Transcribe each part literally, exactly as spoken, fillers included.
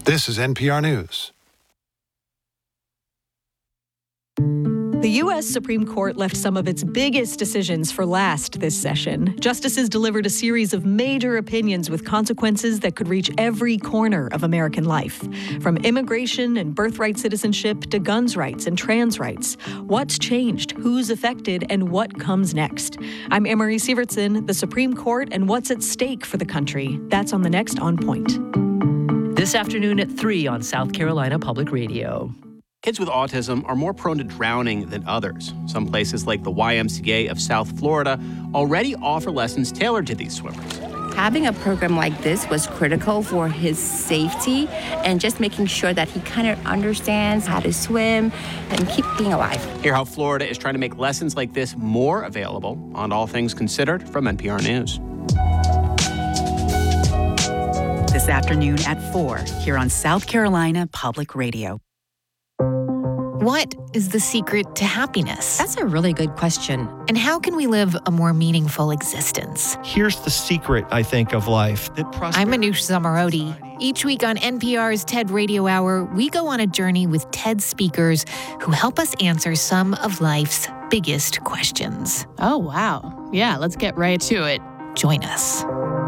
This is N P R News. The U S Supreme Court left some of its biggest decisions for last this session. Justices delivered a series of major opinions with consequences that could reach every corner of American life. From immigration and birthright citizenship to guns rights and trans rights. What's changed, who's affected, and what comes next? I'm Amory Sievertson, the Supreme Court, and what's at stake for the country. That's on the next On Point. This afternoon at three on South Carolina Public Radio. Kids with autism are more prone to drowning than others. Some places like the Y M C A of South Florida already offer lessons tailored to these swimmers. Having a program like this was critical for his safety and just making sure that he kind of understands how to swim and keep being alive. Hear how Florida is trying to make lessons like this more available on All Things Considered from N P R News. This afternoon at four here on South Carolina Public Radio. What is the secret to happiness? That's a really good question. And how can we live a more meaningful existence? Here's the secret, I think, of life. I'm Manoush Zamarodi. Each week on N P R's TED Radio Hour, we go on a journey with TED speakers who help us answer some of life's biggest questions. Oh, wow. Yeah, let's get right to it. Join us.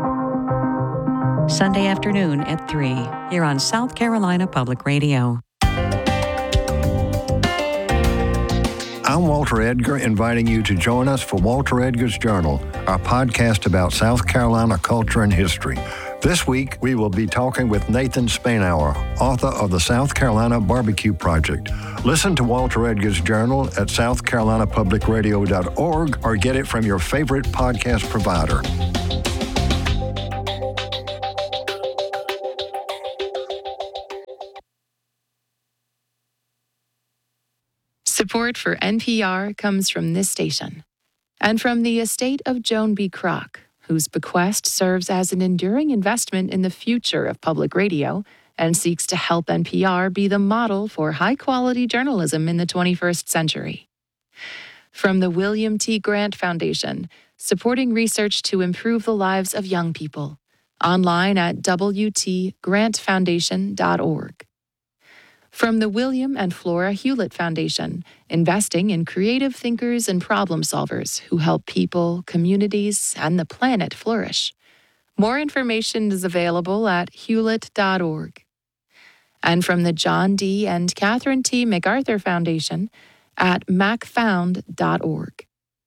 Sunday afternoon at three here on South Carolina Public Radio. I'm Walter Edgar, inviting you to join us for Walter Edgar's Journal, our podcast about South Carolina culture and history. This week, we will be talking with Nathan Spainhour, author of the South Carolina Barbecue Project. Listen to Walter Edgar's Journal at south carolina public radio dot org or get it from your favorite podcast provider. Support for N P R comes from this station and from the estate of Joan B. Kroc, whose bequest serves as an enduring investment in the future of public radio and seeks to help N P R be the model for high-quality journalism in the twenty-first century. From the William T. Grant Foundation, supporting research to improve the lives of young people, online at w t grant foundation dot org. From the William and Flora Hewlett Foundation, investing in creative thinkers and problem solvers who help people, communities, and the planet flourish. More information is available at hewlett dot org. And from the John D. and Catherine T. MacArthur Foundation at mac found dot org.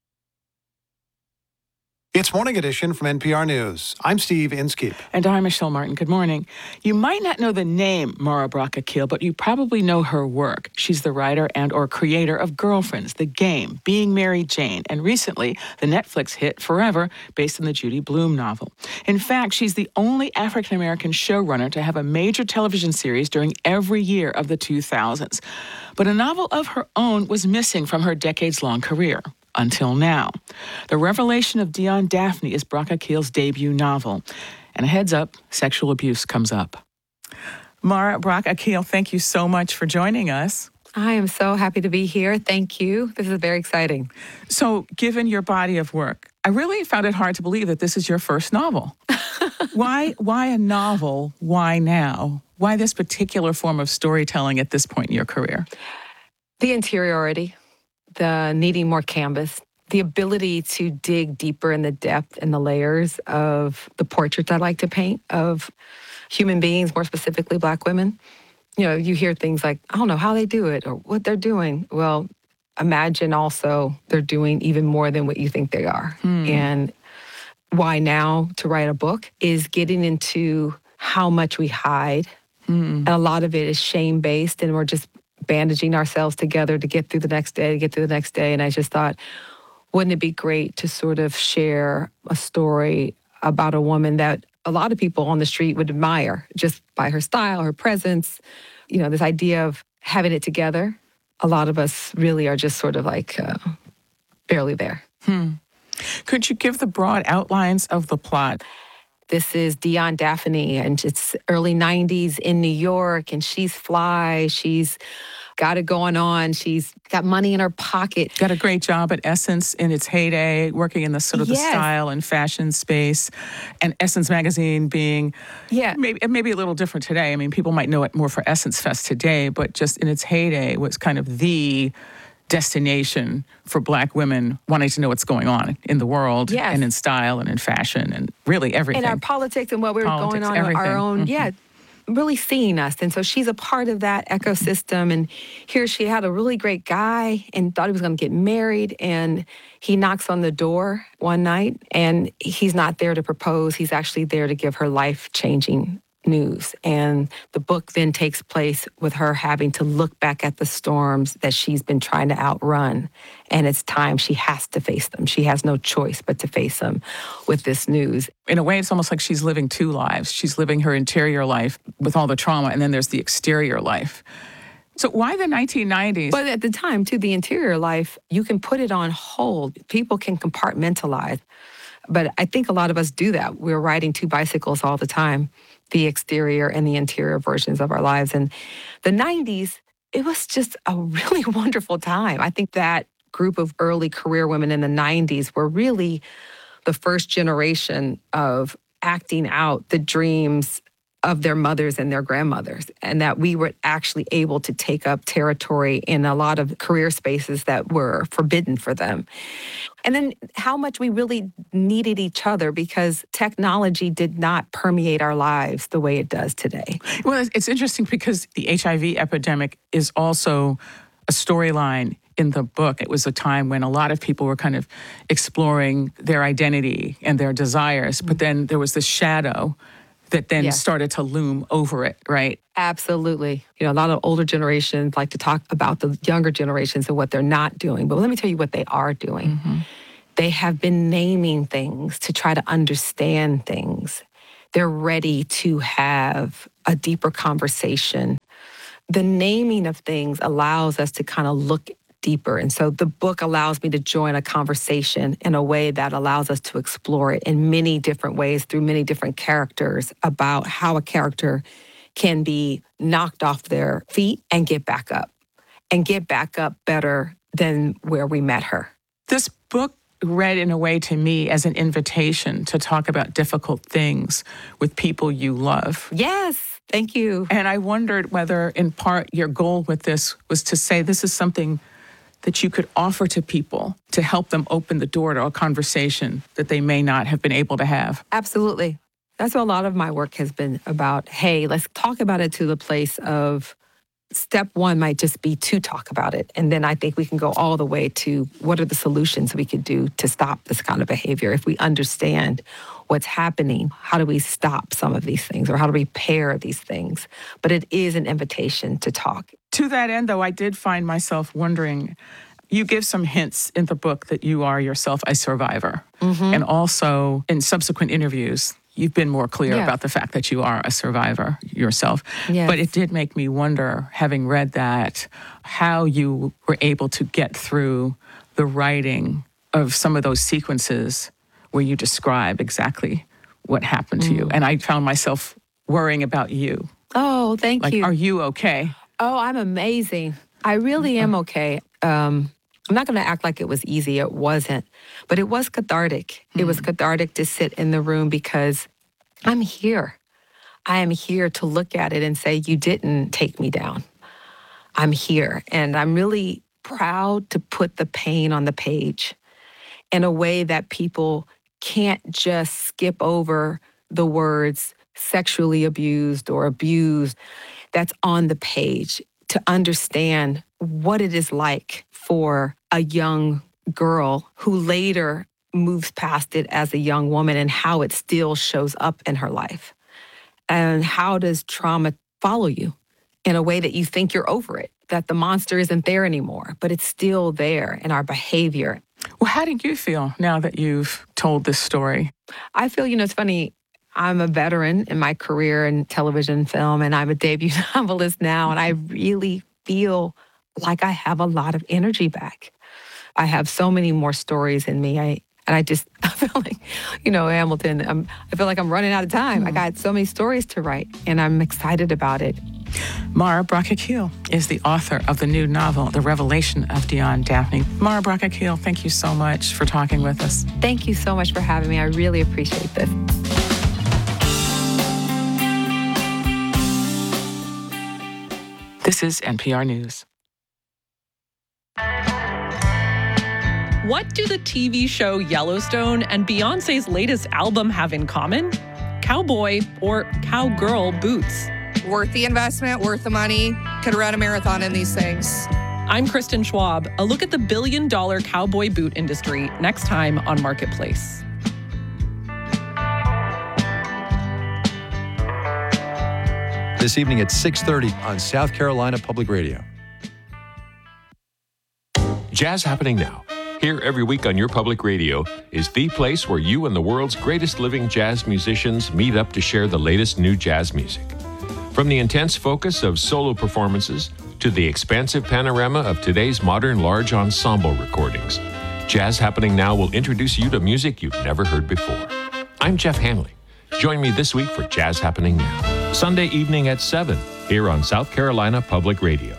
It's Morning Edition from N P R News. I'm Steve Inskeep. And I'm Michelle Martin. Good morning. You might not know the name Mara Brock Akil, but you probably know her work. She's the writer and or creator of Girlfriends, The Game, Being Mary Jane, and recently the Netflix hit Forever, based on the Judy Blume novel. In fact, she's the only African-American showrunner to have a major television series during every year of the two thousands. But a novel of her own was missing from her decades-long career. Until now. The Revelation of Dion Daphne is Brock Akil's debut novel. And a heads up, sexual abuse comes up. Mara Brock Akil, thank you so much for joining us. I am so happy to be here. Thank you. This is very exciting. So, given your body of work, I really found it hard to believe that this is your first novel. why, why a novel? Why now? Why this particular form of storytelling at this point in your career? The interiority. The needing more canvas, the ability to dig deeper in the depth and the layers of the portraits I like to paint of human beings, more specifically Black women. You know, you hear things like, I don't know how they do it or what they're doing. Well, imagine also they're doing even more than what you think they are. Hmm. And why now to write a book is getting into how much we hide. Hmm. And a lot of it is shame-based, and we're just bandaging ourselves together to get through the next day, to get through the next day. And I just thought, wouldn't it be great to sort of share a story about a woman that a lot of people on the street would admire just by her style, her presence, you know, this idea of having it together. A lot of us really are just sort of like uh, barely there. Hmm. Could you give the broad outlines of the plot? This is Dion Daphne, and it's early nineties in New York, and she's fly. She's got it going on. She's got money in her pocket. Got a great job at Essence in its heyday, working in the sort of Yes. the style and fashion space. And Essence magazine being Yeah. maybe, maybe a little different today. I mean, people might know it more for Essence Fest today, but just in its heyday was kind of the destination for Black women wanting to know what's going on in the world Yes. and in style and in fashion and really everything. And our politics and what we were Politics, going on, everything. our own, Mhm. yeah, really seeing us. And so she's a part of that ecosystem. And here she had a really great guy and thought he was going to get married. And he knocks on the door one night and he's not there to propose. He's actually there to give her life-changing news. And the book then takes place with her having to look back at the storms that she's been trying to outrun. And it's time she has to face them. She has no choice but to face them with this news. In a way, it's almost like she's living two lives. She's living her interior life with all the trauma, and then there's the exterior life. So why the nineteen nineties? But at the time, too, the interior life, you can put it on hold. People can compartmentalize. But I think a lot of us do that. We're riding two bicycles all the time, the exterior and the interior versions of our lives. And the nineties, it was just a really wonderful time. I think that group of early career women in the nineties were really the first generation of acting out the dreams of their mothers and their grandmothers, and that we were actually able to take up territory in a lot of career spaces that were forbidden for them. And then how much we really needed each other because technology did not permeate our lives the way it does today. Well, it's interesting because the H I V epidemic is also a storyline in the book. It was a time when a lot of people were kind of exploring their identity and their desires, but then there was this shadow that then Yes. started to loom over it, right? Absolutely. You know, a lot of older generations like to talk about the younger generations and what they're not doing. But let me tell you what they are doing. Mm-hmm. They have been naming things to try to understand things. They're ready to have a deeper conversation. The naming of things allows us to kind of look deeper. And so the book allows me to join a conversation in a way that allows us to explore it in many different ways through many different characters about how a character can be knocked off their feet and get back up and get back up better than where we met her. This book read in a way to me as an invitation to talk about difficult things with people you love. Yes, thank you. And I wondered whether, in part, your goal with this was to say this is something that you could offer to people to help them open the door to a conversation that they may not have been able to have. Absolutely. That's what a lot of my work has been about. Hey, let's talk about it to the place of step one might just be to talk about it. And then I think we can go all the way to what are the solutions we could do to stop this kind of behavior. If we understand what's happening, how do we stop some of these things or how to repair these things? But it is an invitation to talk. To that end, though, I did find myself wondering, you give some hints in the book that you are yourself a survivor. Mm-hmm. And also in subsequent interviews, you've been more clear Yeah. about the fact that you are a survivor yourself. Yes. But it did make me wonder, having read that, how you were able to get through the writing of some of those sequences where you describe exactly what happened to you. And I found myself worrying about you. Oh, thank Like, you. are you okay? Oh, I'm amazing. I really am okay. Um, I'm not going to act like it was easy. It wasn't. But it was cathartic. It was cathartic to sit in the room because I'm here. I am here to look at it and say, you didn't take me down. I'm here. And I'm really proud to put the pain on the page in a way that people can't just skip over the words sexually abused or abused. That's on the page to understand what it is like for a young girl who later moves past it as a young woman and how it still shows up in her life. And how does trauma follow you in a way that you think you're over it, that the monster isn't there anymore, but it's still there in our behavior. Well, how do you feel now that you've told this story? I feel, you know, it's funny. I'm a veteran in my career in television and film, and I'm a debut novelist now, and I really feel like I have a lot of energy back. I have so many more stories in me. I and I just I feel like, you know, Hamilton, I'm, I feel like I'm running out of time. Mm. I got so many stories to write, and I'm excited about it. Mara Bracha-Keel is the author of the new novel, The Revelation of Dion Daphne. Mara Bracha-Keel, thank you so much for talking with us. Thank you so much for having me. I really appreciate this. This is N P R News. What do the T V show Yellowstone and Beyoncé's latest album have in common? Cowboy or cowgirl boots. Worth the investment, worth the money. Could run a marathon in these things. I'm Kristen Schwab. A look at the billion dollar cowboy boot industry next time on Marketplace. This evening at six thirty on South Carolina Public Radio. Jazz Happening Now. Here every week on your public radio is the place where you and the world's greatest living jazz musicians meet up to share the latest new jazz music. From the intense focus of solo performances to the expansive panorama of today's modern large ensemble recordings, Jazz Happening Now will introduce you to music you've never heard before. I'm Jeff Hanley. Join me this week for Jazz Happening Now, Sunday evening at seven, here on South Carolina Public Radio.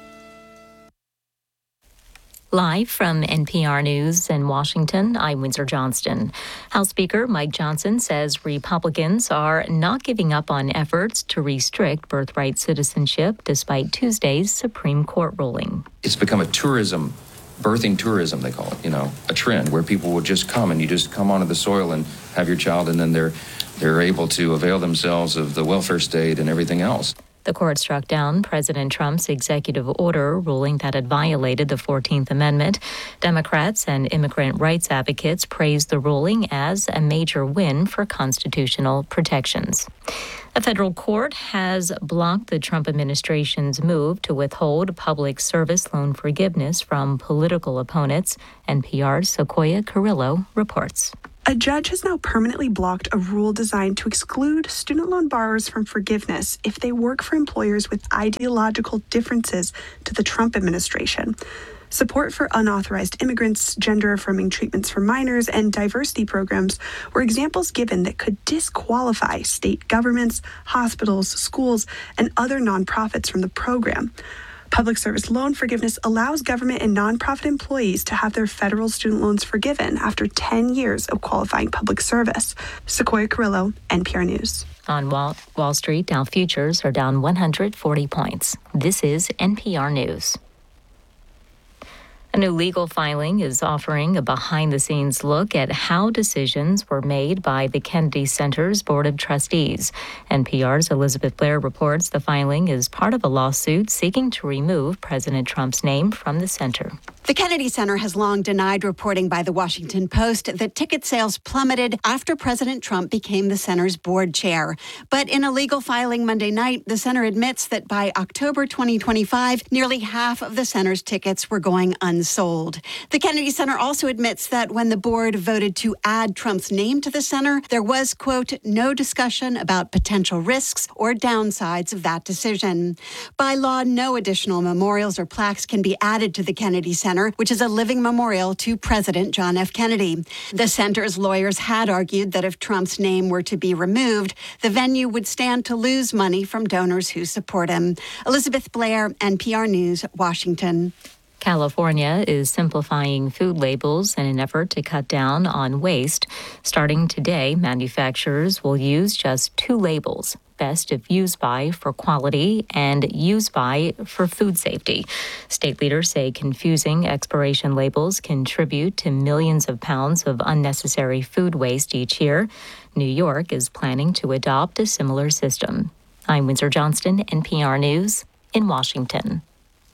Live from N P R News in Washington, I'm Windsor Johnston. House Speaker Mike Johnson says Republicans are not giving up on efforts to restrict birthright citizenship despite Tuesday's Supreme Court ruling. It's become a tourism, birthing tourism, they call it, you know, a trend where people will just come and you just come onto the soil and have your child, and then they're they're able to avail themselves of the welfare state and everything else. The court struck down President Trump's executive order ruling that it violated the fourteenth Amendment. Democrats and immigrant rights advocates praised the ruling as a major win for constitutional protections. A federal court has blocked the Trump administration's move to withhold public service loan forgiveness from political opponents. N P R's Sequoia Carrillo reports. A judge has now permanently blocked a rule designed to exclude student loan borrowers from forgiveness if they work for employers with ideological differences to the Trump administration. Support for unauthorized immigrants, gender-affirming treatments for minors, and diversity programs were examples given that could disqualify state governments, hospitals, schools, and other nonprofits from the program. Public service loan forgiveness allows government and nonprofit employees to have their federal student loans forgiven after ten years of qualifying public service. Sequoia Carrillo, N P R News. On Wall, Wall Street, Dow futures are down one hundred forty points. This is N P R News. A new legal filing is offering a behind-the-scenes look at how decisions were made by the Kennedy Center's Board of Trustees. N P R's Elizabeth Blair reports the filing is part of a lawsuit seeking to remove President Trump's name from the center. The Kennedy Center has long denied reporting by the Washington Post that ticket sales plummeted after President Trump became the center's board chair. But in a legal filing Monday night, the center admits that by October twenty twenty-five, nearly half of the center's tickets were going unsold. The Kennedy Center also admits that when the board voted to add Trump's name to the center, there was, quote, no discussion about potential risks or downsides of that decision. By law, no additional memorials or plaques can be added to the Kennedy Center, which is a living memorial to President John F. Kennedy. The center's lawyers had argued that if Trump's name were to be removed, the venue would stand to lose money from donors who support him. Elizabeth Blair, N P R News, Washington. California is simplifying food labels in an effort to cut down on waste. Starting today, manufacturers will use just two labels: best if used by for quality and used by for food safety. State leaders say confusing expiration labels contribute to millions of pounds of unnecessary food waste each year. New York is planning to adopt a similar system. I'm Windsor Johnston, N P R News in Washington.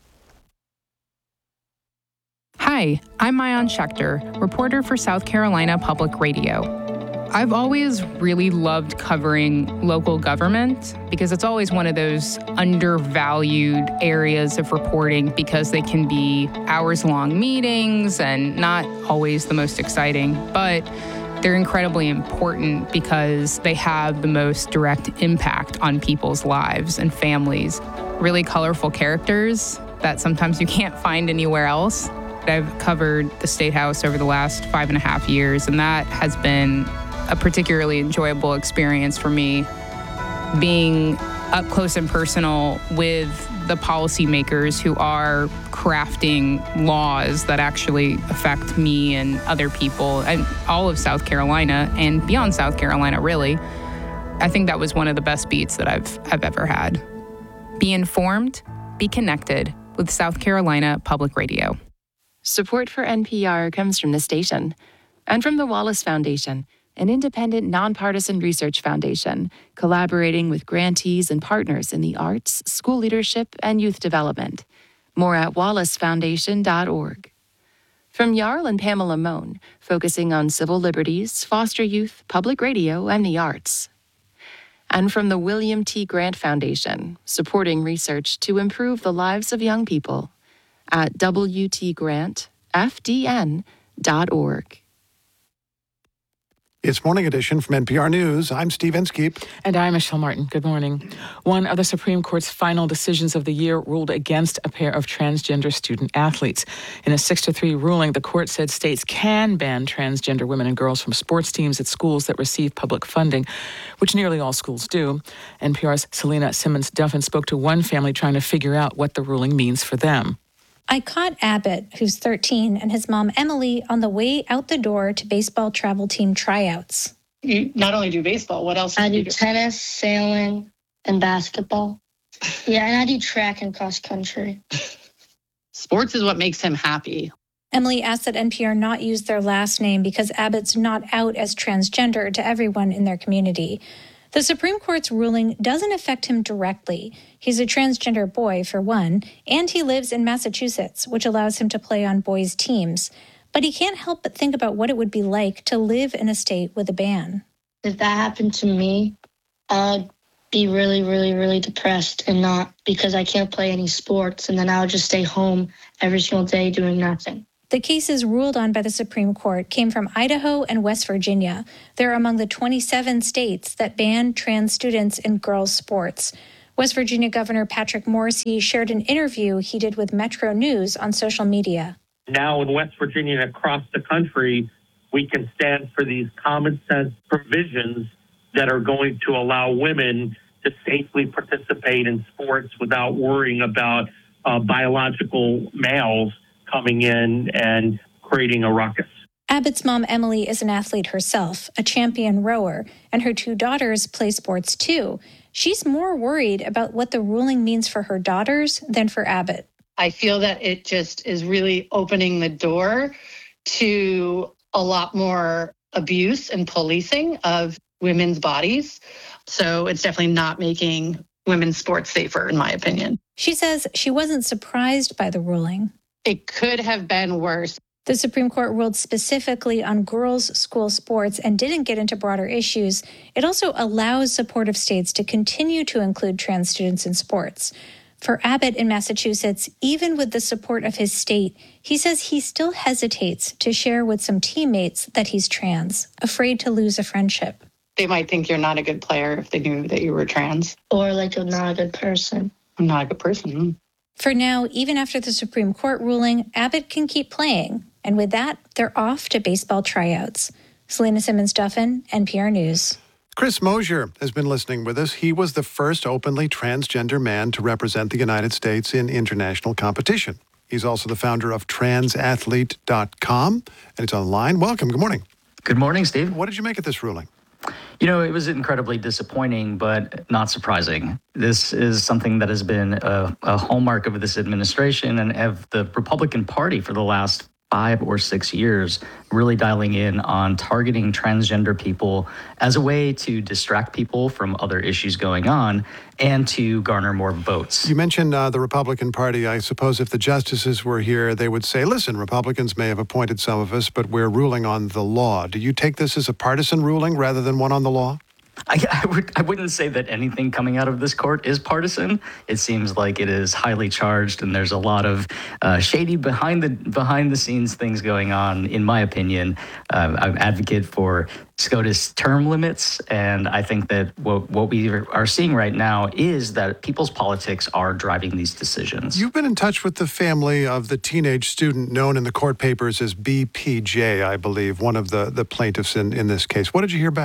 Hi, I'm Maayan Schechter, reporter for South Carolina Public Radio. I've always really loved covering local government because it's always one of those undervalued areas of reporting because they can be hours-long meetings and not always the most exciting, but they're incredibly important because they have the most direct impact on people's lives and families. Really colorful characters that sometimes you can't find anywhere else. I've covered the State House over the last five and a half years, and that has been a particularly enjoyable experience for me, being up close and personal with the policymakers who are crafting laws that actually affect me and other people and all of South Carolina and beyond South Carolina, really. I think that was one of the best beats that I've I've ever had. Be informed, be connected with South Carolina Public Radio. Support for N P R comes from the station and from the Wallace Foundation, an independent, nonpartisan research foundation collaborating with grantees and partners in the arts, school leadership, and youth development. More at wallace foundation dot org. From Jarl and Pamela Mohn, focusing on civil liberties, foster youth, public radio, and the arts. And from the William T. Grant Foundation, supporting research to improve the lives of young people at w t grant f d n dot org. It's Morning Edition from N P R News. I'm Steve Inskeep. And I'm Michelle Martin. Good morning. One of the Supreme Court's final decisions of the year ruled against a pair of transgender student athletes. In a six to three ruling, the court said states can ban transgender women and girls from sports teams at schools that receive public funding, which nearly all schools do. N P R's Selena Simmons-Duffin spoke to one family trying to figure out what the ruling means for them. I caught Abbott, who's thirteen, and his mom, Emily, on the way out the door to baseball travel team tryouts. You not only do baseball, what else? I do, do tennis, sailing, and basketball. Yeah, and I do track and cross country. Sports is what makes him happy. Emily asked that N P R not use their last name because Abbott's not out as transgender to everyone in their community. The Supreme Court's ruling doesn't affect him directly. He's a transgender boy, for one, and he lives in Massachusetts, which allows him to play on boys' teams. But he can't help but think about what it would be like to live in a state with a ban. If that happened to me, I'd be really, really, really depressed, and not because I can't play any sports, and then I would just stay home every single day doing nothing. The cases ruled on by the Supreme Court came from Idaho and West Virginia. They're among the twenty-seven states that ban trans students in girls' sports. West Virginia Governor Patrick Morrisey shared an interview he did with Metro News on social media. Now in West Virginia and across the country, we can stand for these common sense provisions that are going to allow women to safely participate in sports without worrying about uh, biological males coming in and creating a ruckus. Abbott's mom, Emily, is an athlete herself, a champion rower, and her two daughters play sports too. She's more worried about what the ruling means for her daughters than for Abbott. I feel that it just is really opening the door to a lot more abuse and policing of women's bodies. So it's definitely not making women's sports safer, in my opinion. She says she wasn't surprised by the ruling. It could have been worse. The Supreme Court ruled specifically on girls' school sports and didn't get into broader issues. It also allows supportive states to continue to include trans students in sports. For Abbott in Massachusetts, even with the support of his state, he says he still hesitates to share with some teammates that he's trans, afraid to lose a friendship. They might think you're not a good player if they knew that you were trans. Or like you're not a good person. I'm not a good person. For now, even after the Supreme Court ruling, Abbott can keep playing. And with that, they're off to baseball tryouts. Selena Simmons-Duffin, N P R News. Chris Mosier has been listening with us. He was the first openly transgender man to represent the United States in international competition. He's also the founder of trans athlete dot com, and it's online. Welcome. Good morning. Good morning, Steve. What did you make of this ruling? You know, it was incredibly disappointing, but not surprising. This is something that has been a, a hallmark of this administration and of the Republican Party for the last five or six years, really dialing in on targeting transgender people as a way to distract people from other issues going on and to garner more votes. You mentioned uh, the Republican Party. I suppose if the justices were here, they would say, listen, Republicans may have appointed some of us, but we're ruling on the law. Do you take this as a partisan ruling rather than one on the law? I, I, would, I wouldn't say that anything coming out of this court is partisan. It seems like it is highly charged, and there's a lot of uh, shady behind the behind the scenes things going on. In my opinion, uh, I'm an advocate for SCOTUS term limits, and I think that what, what we are seeing right now is that people's politics are driving these decisions. You've been in touch with the family of the teenage student known in the court papers as B P J, I believe, one of the, the plaintiffs in, in this case. What did you hear back?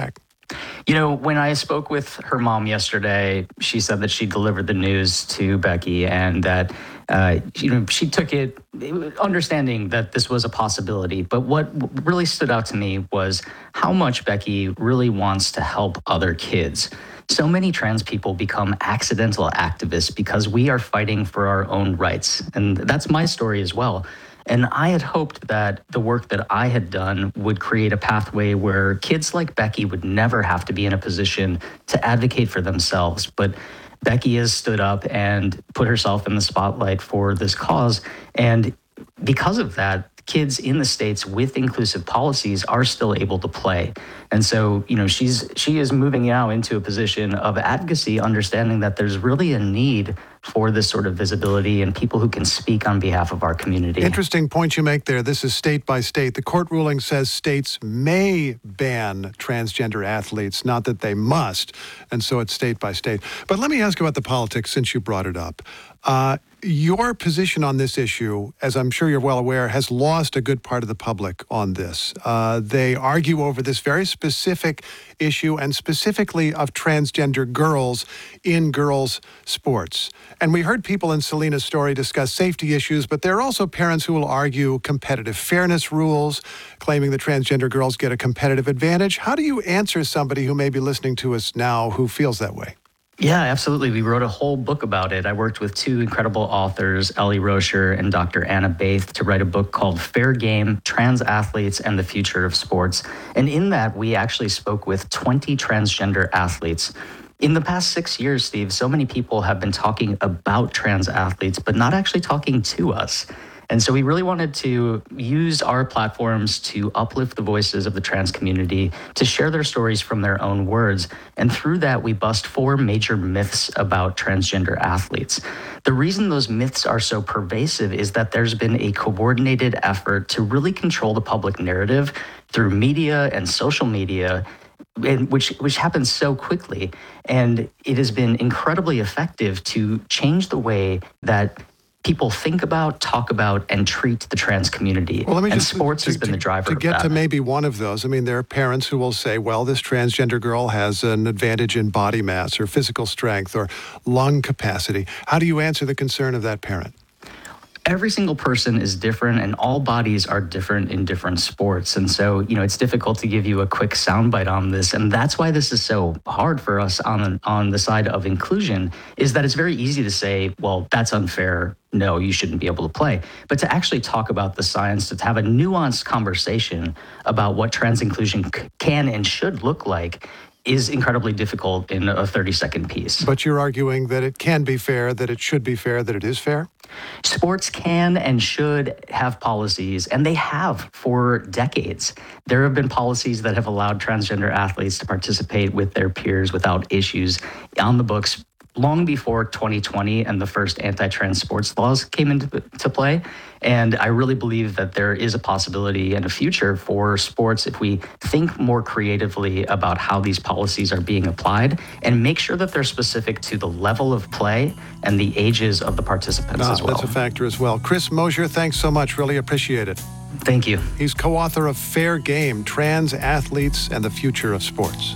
You know, when I spoke with her mom yesterday, she said that she delivered the news to Becky and that uh, you know, she took it understanding that this was a possibility. But what really stood out to me was how much Becky really wants to help other kids. So many trans people become accidental activists because we are fighting for our own rights. And that's my story as well. And I had hoped that the work that I had done would create a pathway where kids like Becky would never have to be in a position to advocate for themselves. But Becky has stood up and put herself in the spotlight for this cause. And because of that, kids in the States with inclusive policies are still able to play. And so, you know, she's she is moving now into a position of advocacy, understanding that there's really a need for this sort of visibility and people who can speak on behalf of our community. Interesting point you make there. This is state by state. The court ruling says states may ban transgender athletes, not that they must. And so it's state by state. But let me ask about the politics since you brought it up. Uh, your position on this issue, as I'm sure you're well aware, has lost a good part of the public on this. Uh, they argue over this very specific issue and specifically of transgender girls in girls' sports. And we heard people in Selena's story discuss safety issues, but there are also parents who will argue competitive fairness rules, claiming that transgender girls get a competitive advantage. How do you answer somebody who may be listening to us now who feels that way? Yeah, absolutely. We wrote a whole book about it. I worked with two incredible authors, Ellie Rocher and Doctor Anna Baith, to write a book called Fair Game, Trans Athletes and the Future of Sports. And in that, we actually spoke with twenty transgender athletes. In the past six years, Steve, so many people have been talking about trans athletes, but not actually talking to us. And so we really wanted to use our platforms to uplift the voices of the trans community, to share their stories from their own words. And through that, we bust four major myths about transgender athletes. The reason those myths are so pervasive is that there's been a coordinated effort to really control the public narrative through media and social media, and which which happens so quickly. And it has been incredibly effective to change the way that people think about, talk about, and treat the trans community. Well, let me and just, sports to, has been the driver to of get that. to maybe one of those. I mean, there are parents who will say, well, this transgender girl has an advantage in body mass or physical strength or lung capacity. How do you answer the concern of that parent? Every single person is different and all bodies are different in different sports. And so, you know, it's difficult to give you a quick soundbite on this. And that's why this is so hard for us on, on the side of inclusion, is that it's very easy to say, well, that's unfair. No, you shouldn't be able to play. But to actually talk about the science, to have a nuanced conversation about what trans inclusion c- can and should look like is incredibly difficult in a thirty-second piece. But you're arguing that it can be fair, that it should be fair, that it is fair? Sports can and should have policies, and they have for decades. There have been policies that have allowed transgender athletes to participate with their peers without issues on the books long before twenty twenty and the first anti-trans sports laws came into to play. And I really believe that there is a possibility and a future for sports if we think more creatively about how these policies are being applied and make sure that they're specific to the level of play and the ages of the participants Ah, as well. That's a factor as well. Chris Mosier, thanks so much. Really appreciate it. Thank you. He's co-author of Fair Game, Trans Athletes and the Future of Sports.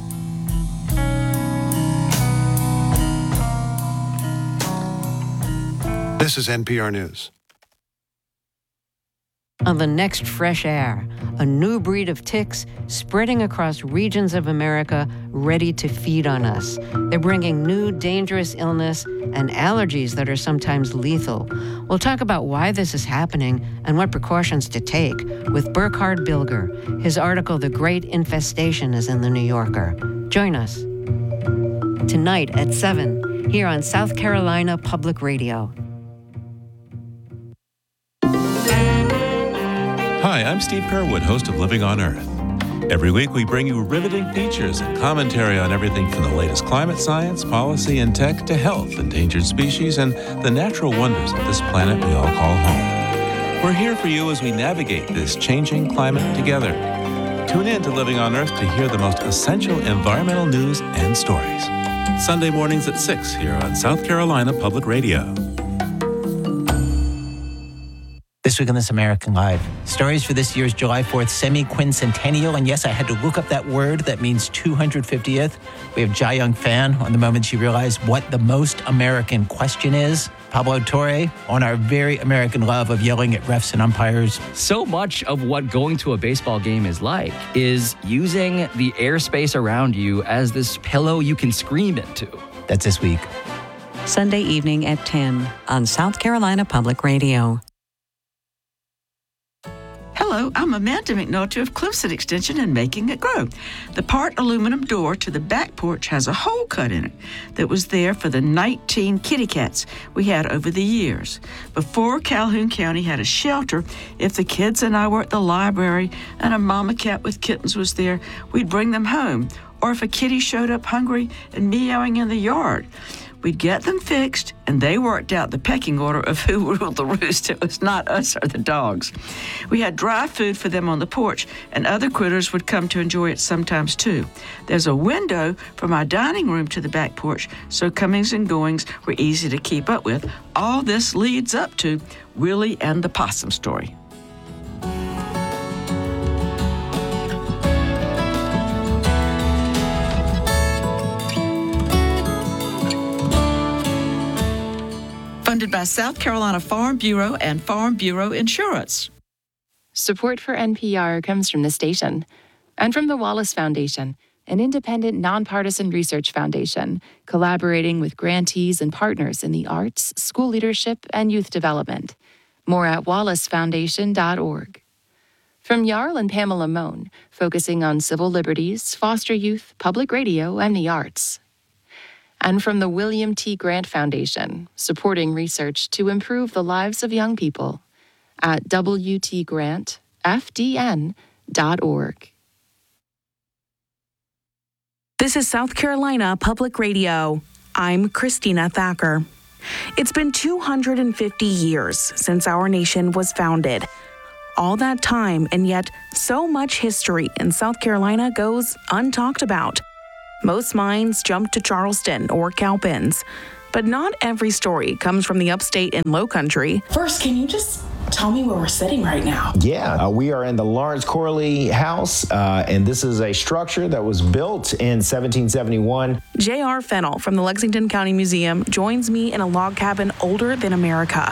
This is N P R News. On the next Fresh Air, a new breed of ticks spreading across regions of America ready to feed on us. They're bringing new dangerous illness and allergies that are sometimes lethal. We'll talk about why this is happening and what precautions to take with Burkhard Bilger. His article, The Great Infestation, is in The New Yorker. Join us tonight at seven here on South Carolina Public Radio. Hi, I'm Steve Curwood, host of Living on Earth. Every week we bring you riveting features and commentary on everything from the latest climate science, policy, and tech to health, endangered species, and the natural wonders of this planet we all call home. We're here for you as we navigate this changing climate together. Tune in to Living on Earth to hear the most essential environmental news and stories. Sunday mornings at six here on South Carolina Public Radio. This week on This American Life, stories for this year's July fourth semi-quincentennial. And yes, I had to look up that word that means two hundred fiftieth. We have Jia Young Fan on the moment she realized what the most American question is. Pablo Torre on our very American love of yelling at refs and umpires. So much of what going to a baseball game is like is using the airspace around you as this pillow you can scream into. That's this week. Sunday evening at ten on South Carolina Public Radio. Hello, I'm Amanda McNulty of Cliffside Extension and Making It Grow. The part aluminum door to the back porch has a hole cut in it that was there for the nineteen kitty cats we had over the years. Before Calhoun County had a shelter, if the kids and I were at the library and a mama cat with kittens was there, we'd bring them home. Or if a kitty showed up hungry and meowing in the yard, we'd get them fixed, and they worked out the pecking order of who ruled the roost. It was not us or the dogs. We had dry food for them on the porch, and other critters would come to enjoy it sometimes too. There's a window from our dining room to the back porch, so comings and goings were easy to keep up with. All this leads up to Willie and the Possum story. Funded by South Carolina Farm Bureau and Farm Bureau Insurance. Support for N P R comes from the station and from the Wallace Foundation, an independent, nonpartisan research foundation collaborating with grantees and partners in the arts, school leadership, and youth development. More at wallace foundation dot org. From Jarl and Pamela Mohn, focusing on civil liberties, foster youth, public radio, and the arts. And from the William T. Grant Foundation, supporting research to improve the lives of young people at w t grant f d n dot org. This is South Carolina Public Radio. I'm Christina Thacker. It's been two hundred fifty years since our nation was founded. All that time, and yet so much history in South Carolina goes untalked about. Most minds jump to Charleston or Cowpens, but not every story comes from the upstate and low country. First, can you just tell me where we're sitting right now? Yeah, uh, we are in the Lawrence Corley House, uh, and this is a structure that was built in seventeen seventy-one. J R Fennell from the Lexington County Museum joins me in a log cabin older than America.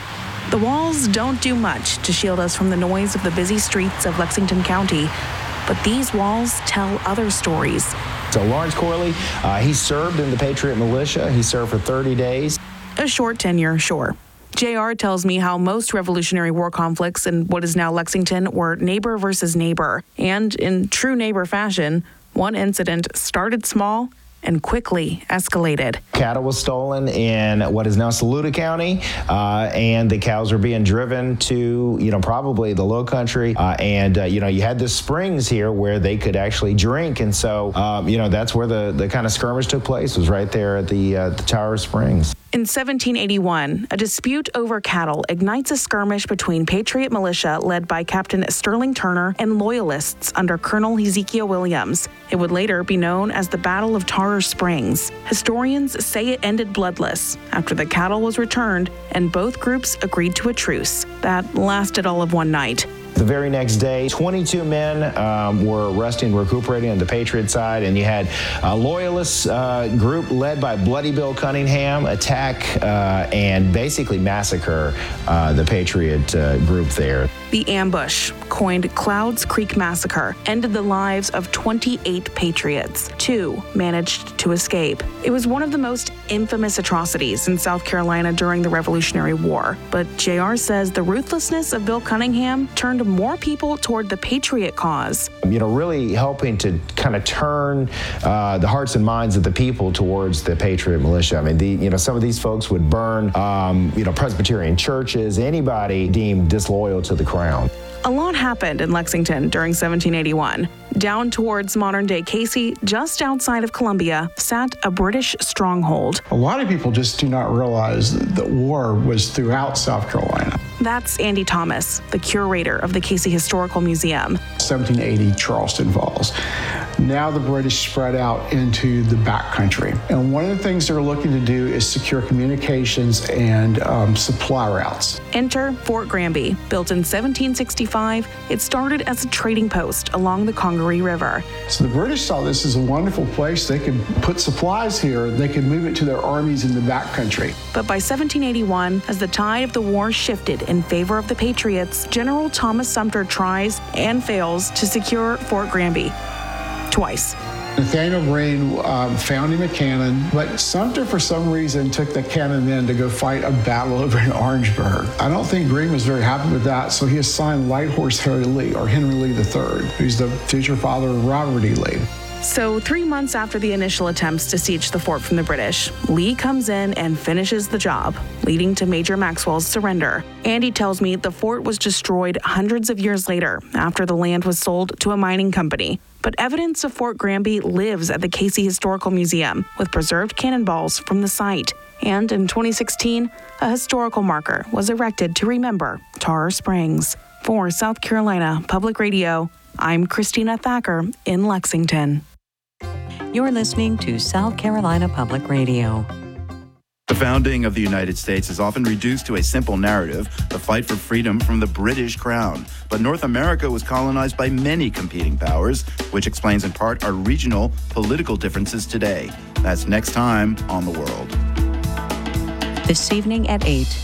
The walls don't do much to shield us from the noise of the busy streets of Lexington County, but these walls tell other stories. So Lawrence Corley, uh, he served in the Patriot Militia. He served for thirty days. A short tenure, sure. J R tells me how most Revolutionary War conflicts in what is now Lexington were neighbor versus neighbor. And in true neighbor fashion, one incident started small and quickly escalated. Cattle was stolen in what is now Saluda County, uh, and the cows were being driven to, you know, probably the low country. Uh, and, uh, you know, you had the springs here where they could actually drink. And so, um, you know, that's where the, the kind of skirmish took place, was right there at the, uh, the Tower Springs. In seventeen eighty-one, a dispute over cattle ignites a skirmish between Patriot militia led by Captain Sterling Turner and Loyalists under Colonel Ezekiel Williams. It would later be known as the Battle of Tower Springs. Historians say it ended bloodless after the cattle was returned and both groups agreed to a truce that lasted all of one night. The very next day, twenty-two men um, were arrested and recuperating on the Patriot side, and you had a Loyalist uh, group led by Bloody Bill Cunningham attack uh, and basically massacre uh, the Patriot uh, group there. The ambush, coined Clouds Creek Massacre, ended the lives of twenty-eight Patriots. Two managed to escape. It was one of the most infamous atrocities in South Carolina during the Revolutionary War. But J R says the ruthlessness of Bill Cunningham turned more people toward the Patriot cause. You know, really helping to kind of turn uh, the hearts and minds of the people towards the Patriot militia. I mean, the, you know, some of these folks would burn, um, you know, Presbyterian churches, anybody deemed disloyal to the crown. A lot happened in Lexington during seventeen eighty-one. Down towards modern-day Casey, just outside of Columbia, sat a British stronghold. A lot of people just do not realize that war was throughout South Carolina. That's Andy Thomas, the curator of the Casey Historical Museum. seventeen eighty Charleston Falls. Now the British spread out into the backcountry. And one of the things they're looking to do is secure communications and um, supply routes. Enter Fort Granby. Built in seventeen sixty-five, it started as a trading post along the Congaree River. So the British saw this as a wonderful place. They could put supplies here. They could move it to their armies in the backcountry. But by seventeen eighty-one, as the tide of the war shifted in favor of the Patriots, General Thomas Sumter tries and fails to secure Fort Granby. Twice. Nathaniel Greene um, found him a cannon, but Sumter, for some reason, took the cannon then to go fight a battle over in Orangeburg. I don't think Greene was very happy with that, so he assigned Light Horse Harry Lee, or Henry Lee the third, who's the future father of Robert E. Lee. So three months after the initial attempts to siege the fort from the British, Lee comes in and finishes the job, leading to Major Maxwell's surrender. Andy tells me the fort was destroyed hundreds of years later after the land was sold to a mining company. But evidence of Fort Granby lives at the Casey Historical Museum with preserved cannonballs from the site. And in twenty sixteen, a historical marker was erected to remember Tar Springs. For South Carolina Public Radio, I'm Christina Thacker in Lexington. You're listening to South Carolina Public Radio. The founding of the United States is often reduced to a simple narrative, the fight for freedom from the British crown. But North America was colonized by many competing powers, which explains in part our regional political differences today. That's next time on The World. This evening at eight.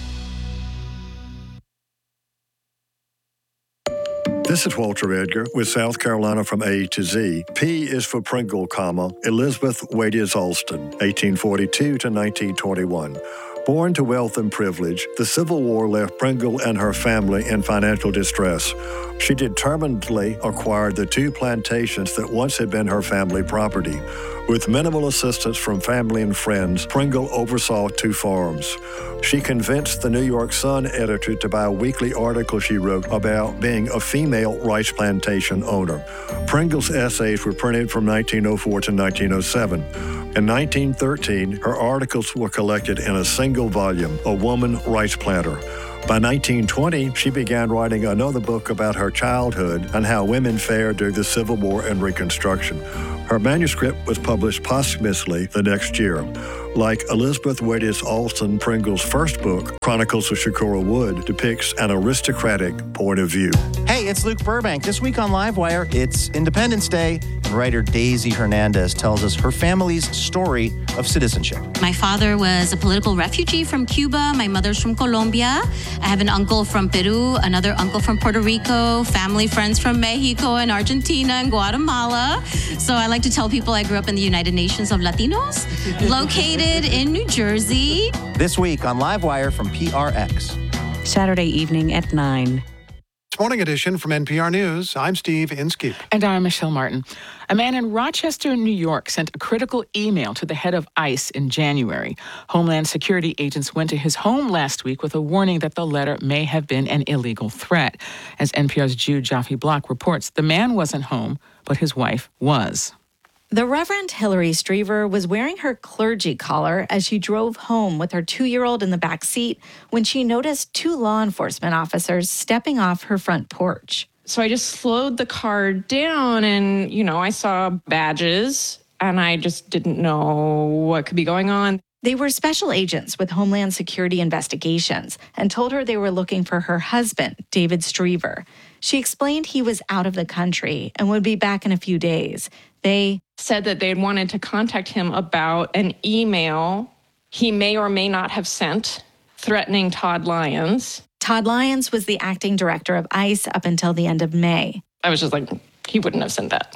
This is Walter Edgar with South Carolina from A to Z. P is for Pringle, comma, Elizabeth Wadies Alston, eighteen forty-two to nineteen twenty-one. Born to wealth and privilege, the Civil War left Pringle and her family in financial distress. She determinedly acquired the two plantations that once had been her family property. With minimal assistance from family and friends, Pringle oversaw two farms. She convinced the New York Sun editor to buy a weekly article she wrote about being a female rice plantation owner. Pringle's essays were printed from nineteen oh four to nineteen oh seven. In nineteen thirteen, her articles were collected in a single volume, A Woman Rice Planter. By nineteen twenty, she began writing another book about her childhood and how women fared during the Civil War and Reconstruction. Her manuscript was published posthumously the next year. Like Elizabeth Wadies Alston, Pringle's first book, Chronicles of Shakura Wood, depicts an aristocratic point of view. Hey, it's Luke Burbank. This week on Livewire, it's Independence Day, and writer Daisy Hernandez tells us her family's story of citizenship. My father was a political refugee from Cuba. My mother's from Colombia. I have an uncle from Peru, another uncle from Puerto Rico, family friends from Mexico and Argentina and Guatemala. So I like to tell people I grew up in the United Nations of Latinos, located in New Jersey. This week on Livewire from P R X. Saturday evening at nine. This morning edition from N P R News. I'm Steve Inskeep. And I'm Michelle Martin. A man in Rochester, New York, sent a critical email to the head of ICE in January. Homeland Security agents went to his home last week with a warning that the letter may have been an illegal threat. As N P R's Jude Jaffe Block reports, the man wasn't home, but his wife was. The Reverend Hillary Strever was wearing her clergy collar as she drove home with her two-year-old in the back seat when she noticed two law enforcement officers stepping off her front porch. So I just slowed the car down and, you know, I saw badges and I just didn't know what could be going on. They were special agents with Homeland Security Investigations and told her they were looking for her husband, David Strever. She explained he was out of the country and would be back in a few days. They said that they'd wanted to contact him about an email he may or may not have sent threatening Todd Lyons. Todd Lyons was the acting director of ICE up until the end of May. I was just like, he wouldn't have sent that.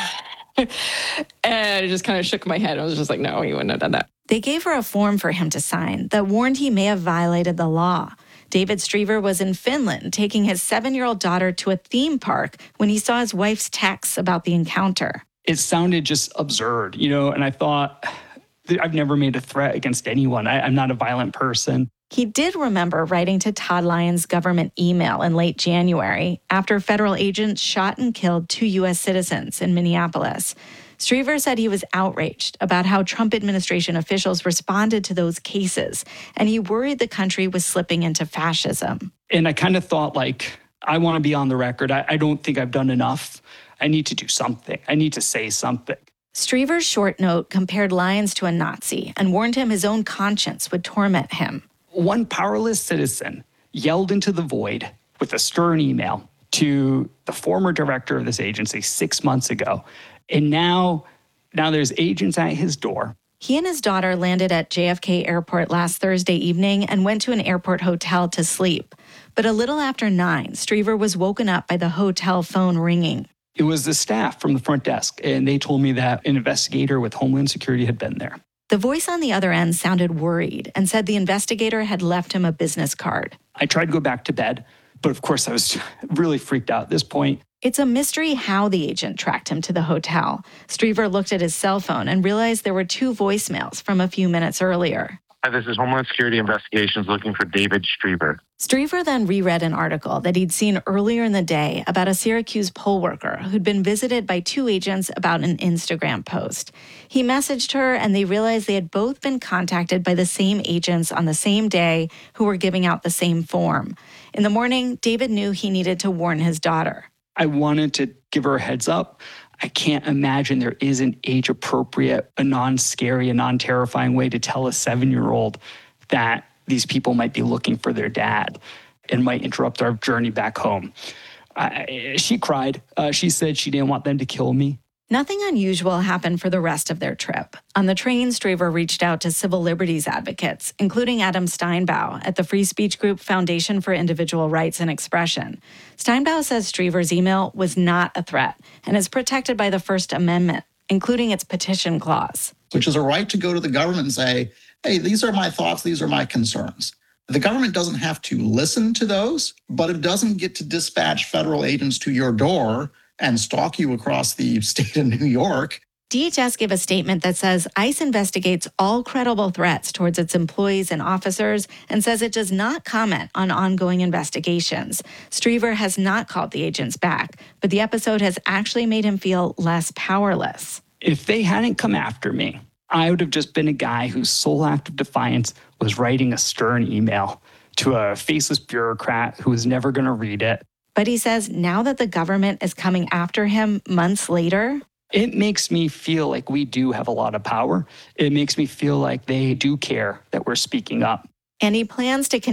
And I just kind of shook my head. I was just like, no, he wouldn't have done that. They gave her a form for him to sign that warned he may have violated the law. David Strever was in Finland taking his seven-year-old daughter to a theme park when he saw his wife's texts about the encounter. It sounded just absurd, you know, and I thought, I've never made a threat against anyone. I, I'm not a violent person. He did remember writing to Todd Lyons' government email in late January after federal agents shot and killed two U S citizens in Minneapolis. Strever said he was outraged about how Trump administration officials responded to those cases, and he worried the country was slipping into fascism. And I kind of thought, like, I want to be on the record. I, I don't think I've done enough. I need to do something. I need to say something. Striever's short note compared Lyons to a Nazi and warned him his own conscience would torment him. One powerless citizen yelled into the void with a stern email to the former director of this agency six months ago. And now, now there's agents at his door. He and his daughter landed at J F K Airport last Thursday evening and went to an airport hotel to sleep. But a little after nine, Striever was woken up by the hotel phone ringing. It was the staff from the front desk, and they told me that an investigator with Homeland Security had been there. The voice on the other end sounded worried and said the investigator had left him a business card. I tried to go back to bed, but of course I was really freaked out at this point. It's a mystery how the agent tracked him to the hotel. Striever looked at his cell phone and realized there were two voicemails from a few minutes earlier. Hi, this is Homeland Security Investigations looking for David Striever. Striever then reread an article that he'd seen earlier in the day about a Syracuse poll worker who'd been visited by two agents about an Instagram post. He messaged her, and they realized they had both been contacted by the same agents on the same day who were giving out the same form. In the morning, David knew he needed to warn his daughter. I wanted to give her a heads up. I can't imagine there is an age-appropriate, a non-scary, a non-terrifying way to tell a seven-year-old that these people might be looking for their dad and might interrupt our journey back home. I, she cried. Uh, she said she didn't want them to kill me. Nothing unusual happened for the rest of their trip. On the train, Striever reached out to civil liberties advocates, including Adam Steinbaugh at the free speech group Foundation for Individual Rights and Expression. Steinbaugh says Striever's email was not a threat and is protected by the First Amendment, including its petition clause. Which is a right to go to the government and say, hey, these are my thoughts, these are my concerns. The government doesn't have to listen to those, but it doesn't get to dispatch federal agents to your door and stalk you across the state of New York. D H S gave a statement that says ICE investigates all credible threats towards its employees and officers and says it does not comment on ongoing investigations. Striever has not called the agents back, but the episode has actually made him feel less powerless. If they hadn't come after me, I would have just been a guy whose sole act of defiance was writing a stern email to a faceless bureaucrat who was never going to read it. But he says now that the government is coming after him months later, it makes me feel like we do have a lot of power. It makes me feel like they do care that we're speaking up. And he plans to continue